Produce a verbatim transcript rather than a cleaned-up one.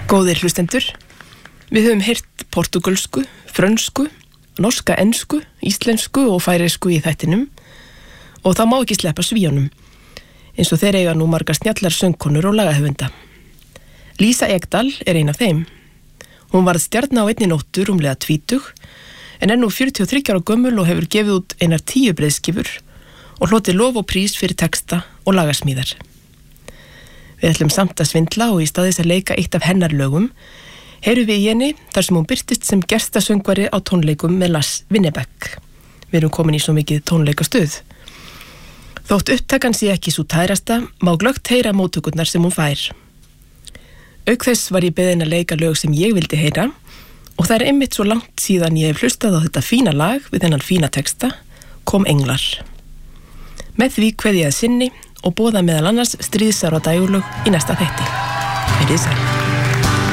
Góðir hlustendur, við höfum heyrt portugalsku, frönsku, norska ensku, íslensku og færeysku í þættinum og það má ekki sleppa svíunum, eins og þeir eiga nú margar snjallar söngkonur og lagahöfunda. Lísa Ekdal er ein af þeim. Hún varð stjarna á einni nóttu rúmlega tvítug, en er nú fjörutíu og þriggja ára gömul og hefur gefið út einar tíu breiðskifur og hlotið lof og prís fyrir texta og lagasmíðar. Við ætlum samt að svindla og í staðis að leika eitt af hennar lögum, heyrum við í henni þar sem hún birtist sem gestasöngvari á tónleikum með Lars Winnerbäck. Við erum komin í svo mikið tónleikastuð. Þótt upptakan sé ekki svo tærasta, má glöggt heyra móttökurnar sem hún fær. Auk þess var ég beðin að leika lög sem ég vildi heyra og það er einmitt svo langt síðan ég hef hlustað á þetta fína lag við þennan fína texta, Kom englar. Með því kveð ég að sinni og boða meðal annars stríðsár og dægurlög í næsta þætti. Verið sæl.